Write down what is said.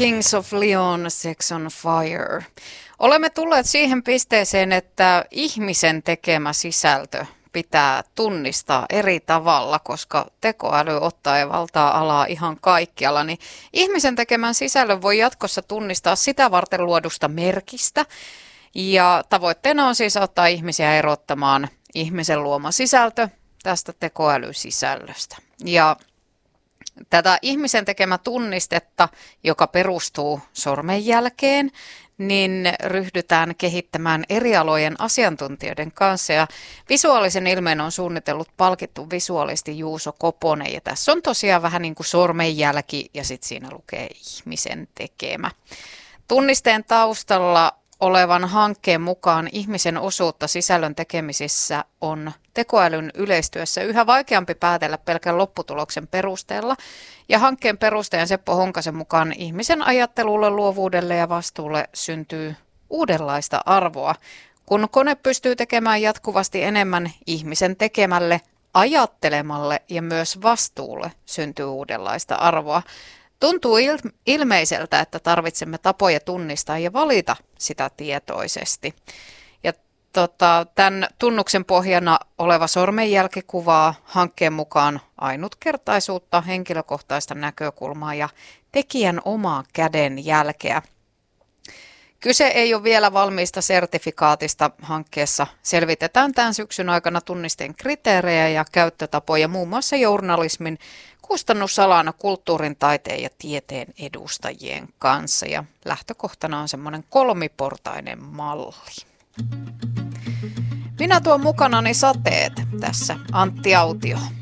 Kings of Leon, Sex on Fire. Olemme tulleet siihen pisteeseen, että ihmisen tekemä sisältö pitää tunnistaa eri tavalla, koska tekoäly ottaa ja valtaa alaa ihan kaikkialla. Niin ihmisen tekemän sisällön voi jatkossa tunnistaa sitä varten luodusta merkistä. Ja tavoitteena on siis auttaa ihmisiä erottamaan ihmisen luoma sisältö tästä tekoälysisällöstä. Ja tätä ihmisen tekemä tunnistetta, joka perustuu sormenjälkeen, niin ryhdytään kehittämään eri alojen asiantuntijoiden kanssa. Ja visuaalisen ilmeen on suunnitellut palkittu visuaalisti Juuso Koponen. Ja tässä on tosiaan vähän niin kuin sormenjälki ja sitten siinä lukee ihmisen tekemä. Tunnisteen taustalla olevan hankkeen mukaan ihmisen osuutta sisällön tekemisissä on tekoälyn yleistyessä yhä vaikeampi päätellä pelkän lopputuloksen perusteella. Ja hankkeen perustajan Seppo Honkasen mukaan ihmisen ajattelulle, luovuudelle ja vastuulle syntyy uudenlaista arvoa. Kun kone pystyy tekemään jatkuvasti enemmän, ihmisen tekemälle, ajattelemalle ja myös vastuulle syntyy uudenlaista arvoa. Tuntuu ilmeiseltä, että tarvitsemme tapoja tunnistaa ja valita sitä tietoisesti. Ja tämän tunnuksen pohjana oleva sormenjälki kuvaa hankkeen mukaan ainutkertaisuutta, henkilökohtaista näkökulmaa ja tekijän omaa kädenjälkeä. Kyse ei ole vielä valmiista sertifikaatista. Hankkeessa selvitetään tämän syksyn aikana tunnisteen kriteerejä ja käyttötapoja muun muassa journalismin, kustannusalana, kulttuurin, taiteen ja tieteen edustajien kanssa. Ja lähtökohtana on semmoinen kolmiportainen malli. Minä tuon mukanani sateet tässä Antti Autio.